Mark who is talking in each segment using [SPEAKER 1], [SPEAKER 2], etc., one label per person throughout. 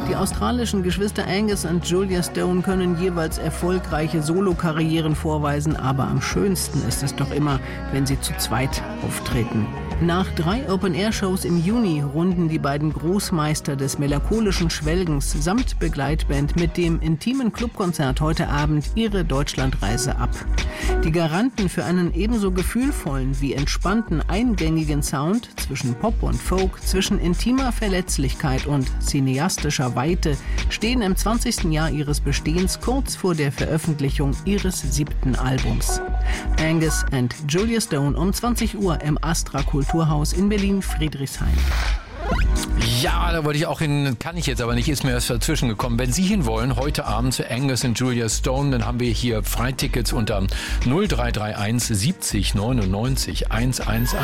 [SPEAKER 1] Die australischen Geschwister Angus und Julia Stone können jeweils erfolgreiche Solokarrieren vorweisen, aber am schönsten ist es doch immer, wenn sie zu zweit auftreten. Nach 3 Open-Air-Shows im Juni runden die beiden Großmeister des melancholischen Schwelgens samt Begleitband mit dem intimen Clubkonzert heute Abend ihre Deutschlandreise ab. Die Garanten für einen ebenso gefühlvollen wie entspannten eingängigen Sound zwischen Pop und Folk, zwischen intimer Verletzlichkeit und cineastischer Weite stehen im 20. Jahr ihres Bestehens kurz vor der Veröffentlichung ihres 7. Albums. Angus and Julia Stone um 20 Uhr im Astra Kulturhaus in Berlin-Friedrichshain.
[SPEAKER 2] Ja, da wollte ich auch hin, kann ich jetzt aber nicht, ist mir erst dazwischen gekommen. Wenn Sie hinwollen, heute Abend zu Angus und Julia Stone, dann haben wir hier Freitickets unter 0331 70 99 111.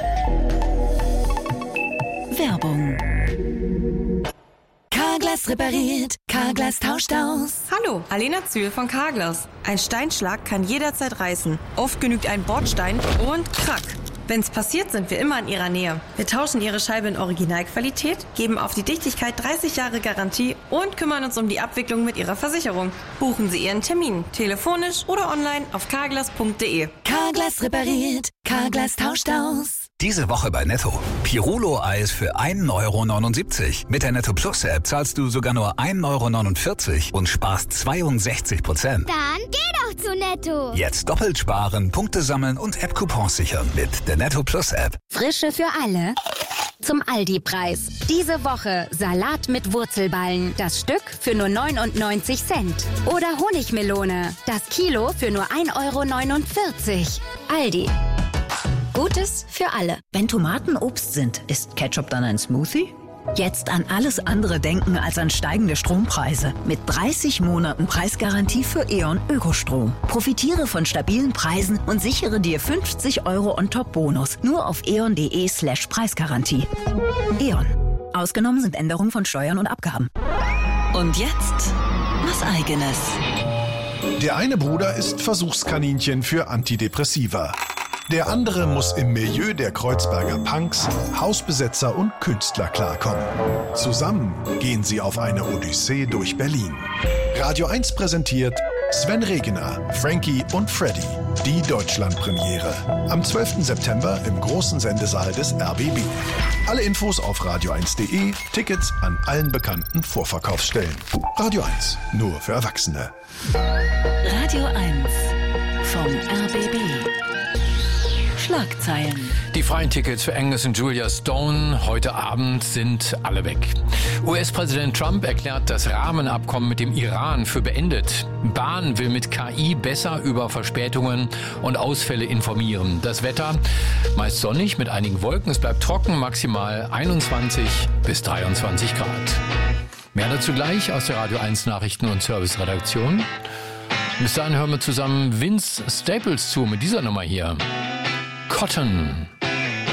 [SPEAKER 3] Werbung. Carglass repariert, Carglass tauscht aus.
[SPEAKER 4] Hallo, Alena Zühl von Carglass. Ein Steinschlag kann jederzeit reißen. Oft genügt ein Bordstein und krack. Wenn's passiert, sind wir immer in Ihrer Nähe. Wir tauschen Ihre Scheibe in Originalqualität, geben auf die Dichtigkeit 30 Jahre Garantie und kümmern uns um die Abwicklung mit Ihrer Versicherung. Buchen Sie Ihren Termin, telefonisch oder online auf carglass.de.
[SPEAKER 3] Carglass repariert, Carglass tauscht aus.
[SPEAKER 5] Diese Woche bei Netto. Pirolo-Eis für 1,79 €. Mit der Netto Plus App zahlst du sogar nur 1,49 € und sparst 62%.
[SPEAKER 6] Dann geh doch zu Netto.
[SPEAKER 5] Jetzt doppelt sparen, Punkte sammeln und App-Coupons sichern mit der Netto Plus App.
[SPEAKER 7] Frische für alle. Zum Aldi-Preis. Diese Woche Salat mit Wurzelballen. Das Stück für nur 99 Cent. Oder Honigmelone. Das Kilo für nur 1,49 €. Aldi. Gutes für alle.
[SPEAKER 8] Wenn Tomaten Obst sind, ist Ketchup dann ein Smoothie? Jetzt an alles andere denken als an steigende Strompreise. Mit 30 Monaten Preisgarantie für E.ON Ökostrom. Profitiere von stabilen Preisen und sichere dir 50 € on-top-Bonus. Nur auf eon.de/Preisgarantie. E.ON. Ausgenommen sind Änderungen von Steuern und Abgaben.
[SPEAKER 3] Und jetzt was Eigenes.
[SPEAKER 9] Der eine Bruder ist Versuchskaninchen für Antidepressiva. Der andere muss im Milieu der Kreuzberger Punks, Hausbesetzer und Künstler klarkommen. Zusammen gehen sie auf eine Odyssee durch Berlin. Radio 1 präsentiert Sven Regener, Frankie und Freddy. Die Deutschlandpremiere. Am 12. September im großen Sendesaal des RBB. Alle Infos auf radio1.de, Tickets an allen bekannten Vorverkaufsstellen. Radio 1, nur für Erwachsene.
[SPEAKER 3] Radio 1 vom RBB. Schlagzeilen.
[SPEAKER 2] Die freien Tickets für Angus und Julia Stone heute Abend sind alle weg. US-Präsident Trump erklärt das Rahmenabkommen mit dem Iran für beendet. Bahn will mit KI besser über Verspätungen und Ausfälle informieren. Das Wetter meist sonnig mit einigen Wolken. Es bleibt trocken, maximal 21 bis 23 Grad. Mehr dazu gleich aus der Radio 1 Nachrichten- und Service-Redaktion. Bis dahin hören wir zusammen Vince Staples zu mit dieser Nummer hier. Cotton.